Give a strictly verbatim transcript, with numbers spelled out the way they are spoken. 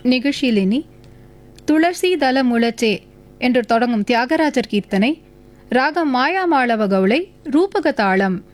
நிகழ்ச்சியிலினி துளசி தல முளச்சே என்று தொடங்கும் தியாகராஜர் கீர்த்தனை, ராகம் மாயாமாளவ கவுளை, ரூபக தாளம்.